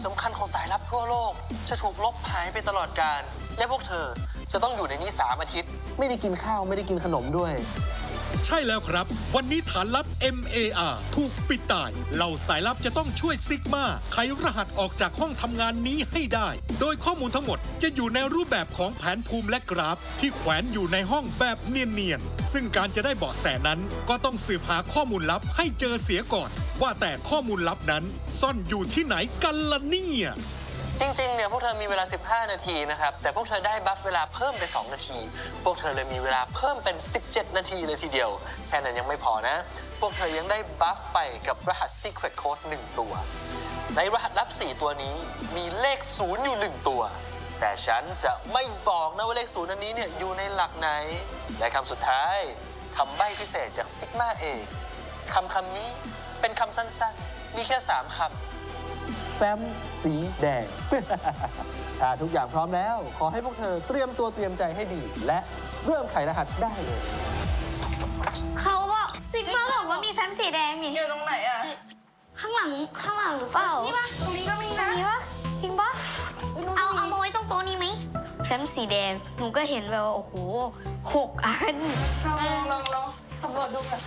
สำคัญของสายลับทั่วโลกจะถูกลบหายไปตลอดกาลและพวกเธอจะต้องอยู่ในนี้3 อาทิตย์ไม่ได้กินข้าวไม่ได้กินขนมด้วยใช่แล้วครับวันนี้ฐานลับ MAR ถูกปิดตายเหล่าสายลับจะต้องช่วยซิกมาไขรหัสออกจากห้องทำงานนี้ให้ได้โดยข้อมูลทั้งหมดจะอยู่ในรูปแบบของแผนภูมิและกราฟที่แขวนอยู่ในห้องแบบเนียนๆซึ่งการจะได้เบาะแสนั้นก็ต้องสืบหาข้อมูลลับให้เจอเสียก่อนว่าแต่ข้อมูลลับนั้นซ่อนอยู่ที่ไหนกันล่ะเนี่ยจริงๆเนี่ยพวกเธอมีเวลา15 นาทีนะครับแต่พวกเธอได้บัฟเวลาเพิ่มไป2 นาทีพวกเธอเลยมีเวลาเพิ่มเป็น17 นาทีเลยทีเดียวแค่นั้นยังไม่พอนะพวกเธอยังได้บัฟไปกับรหัส Secret Code 1 ตัวในรหัสลับ4 ตัวนี้มีเลข0อยู่1 ตัวแต่ฉันจะไม่บอกนะว่าเลข0อันนี้เนี่ยอยู่ในหลักไหนและคำสุดท้ายคำใบ้พิเศษจากซิกมาเองคำนี้เป็นคำสั้นๆมีแค่3 คำแฟ้มสีแดง ทุกอย่างพร้อมแล้วขอให้พวกเธอเตรียมตัวเตรียมใจให้ดีและเริ่มไขรหัสได้เลยเขาบอกซิกมาบอกว่ามีแฟ้มสีแดงนี่อยู่ตรงไหนอะข้างหลังหรือเปล่านี่ปะตรงนี้ก็มีนะนี่ปะจริงปะเอามาไว้ตรงโต๊ะนี้ไหมแฟ้มสีแดงหนูก็เห็นแบบว่าโอ้โห6 อันลองสำรวจดูกัน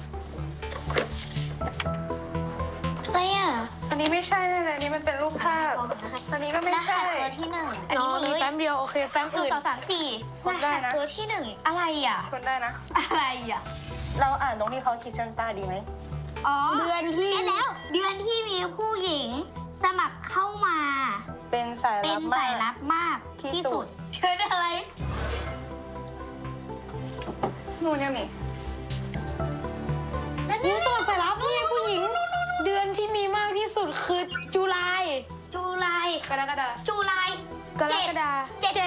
อะไรอ่ะอันนี้ไม่ใช่เลยอันนี้มันเป็นรูปภาพอันนี้ก็ไม่ใช่ตัวที่1 อันนี้มันมีแฟ้มเดียวโอเคแฟ้มอื่น 2 3 4 คนได้นะตัวที่1อะไรอ่ะคนได้นะอะไรอ่ะเราอ่านตรงที่เขาขีดเส้นใต้ดีไหมอ๋อเดือนที่แล้วเดือนที่มีผู้หญิงสมัครเข้ามาเป็นสายลับมากที่สุดเดือนอะไรนู่นเนี่ยมีนี่สมัครสายลับนี่ผู้หญิงเดือนที่มีมากที่สุดคือจุลายกรกฎาจุลายกรกฎา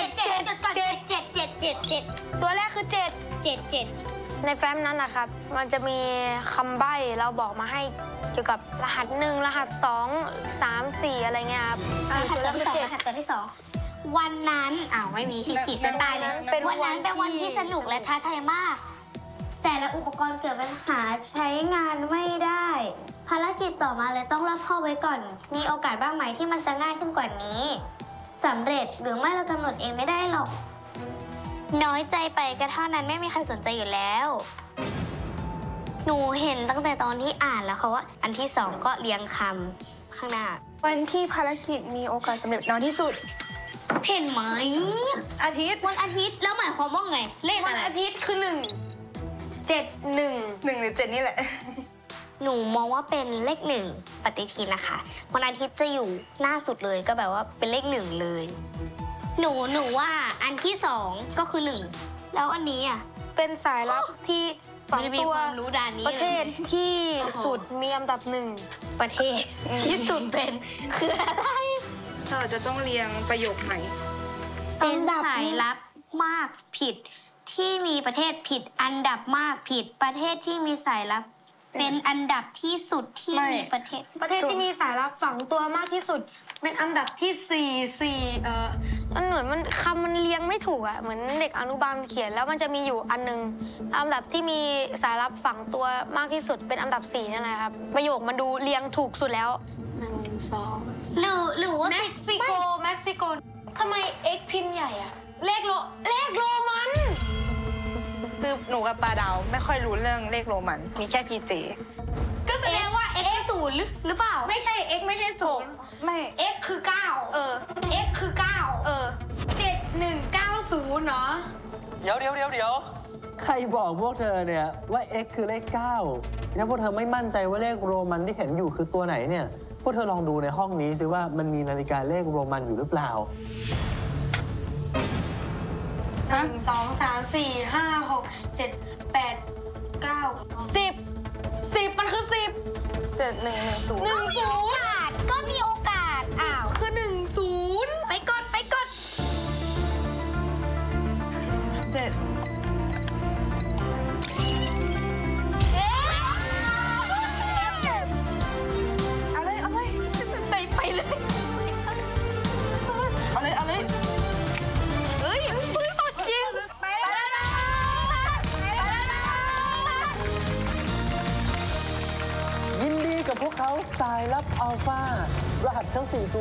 7 ตัวแรกคือ 7 ในแฟ้มนั้นนะครับมันจะมีคำใบ้เราบอกมาให้เกี่ยวกับรหัส1รหัส2 3 4อะไรเงี้ยครับรหัสตัวที่ 2วันนั้นไม่มีขีดเส้นใต้เลยวันนั้นเป็นวันที่สนุกและท้าทายมากแต่ละอุปกรณ์เกิดปัญหาใช้งานไม่ได้ภารกิจต่อมาเลยต้องรับเข้าไว้ก่อนมีโอกาสบ้างไหมที่มันจะง่ายขึ้นกว่านี้สำเร็จหรือไม่เรากำหนดเองไม่ได้หรอกน้อยใจไปก็เท่านั้นไม่มีใครสนใจอยู่แล้วหนูเห็นตั้งแต่ตอนที่อ่านแล้วค่ะว่าอันที่2ก็เรียงคำข้างหน้าวันที่ภารกิจมีโอกาสสำเร็จน้อยที่สุดเห็นไหมอาทิตย์วันอาทิตย์แล้วหมายความว่าไงเลขวันอาทิตย์คือ1 7 1หรือ7นี่แหละหนูมองว่าเป็นเลข1ปฏิทินนะคะวันอาทิตย์จะอยู่หน้าสุดเลยก็แบบว่าเป็นเลข1เลยหนูว่าอันที่2ก็คือ1แล้วอันนี้เป็นสายลับที่ฝังตัวประเทศที่สุดมีอันดับ1 ประเทศที่สุดเป็นคืออะไรเราจะต้องเรียงประโยคใหม่เป็นสายลับมากผิดที่มีประเทศผิดอันดับมากผิดประเทศที่มีสายลับเป็นอันดับที่สุดที่มีประเทศที่มีสายลับฝังตัวมากที่สุดเป็นอันดับที่มันเหมือนคำมันเรียงไม่ถูกอะเหมือนเด็กอนุบาลเขียนแล้วมันจะมีอยู่อันนึงอันดับที่มีสายลับฝังตัวมากที่สุดเป็นอันดับ4นั่นแหละครับประโยคมันดูเรียงถูกสุดแล้ว1 2 หรือว่าเม็กซิโกทำไม X พิมพ์ใหญ่อะเลขโรมันคือหนูกับปลาดาวไม่ค่อยรู้เรื่องเลขโรมันมีแค่ PJ ก็แสดงว่า x 0หรือเปล่าไม่ใช่ x ไม่ใช่0ไม่ x คือ9x คือ97190เนาะเดี๋ยวใครบอกพวกเธอเนี่ยว่า x คือเลข9ถ้าพวกเธอไม่มั่นใจว่าเลขโรมันที่เห็นอยู่คือตัวไหนเนี่ยพวกเธอลองดูในห้องนี้ซิว่ามันมีนาฬิกาเลขโรมันอยู่หรือเปล่า 1 2 3 4 5 6 7 8 9 10มันคือ10 7 1 1 0 ก็มีโอกาสคือ10 ไปกด 7 กับพวกเขาสายลับอัลฟารหัสทั้ง4 ตัว